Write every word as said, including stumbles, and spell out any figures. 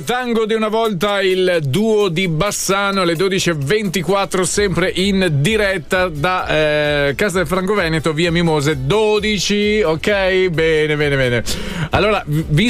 Tango di una volta, il duo di Bassano, alle dodici e ventiquattro, sempre in diretta da eh, Casa del Franco Veneto, via Mimose dodici. Ok, bene, bene, bene. Allora, vi